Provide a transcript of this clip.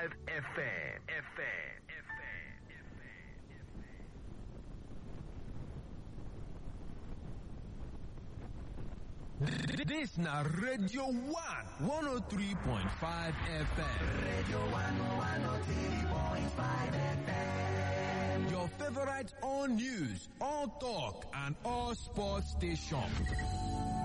FM. This na Radio 1 103.5 FM. Radio 1 103.5 FM. Your favorite all news, all talk, and all sports station.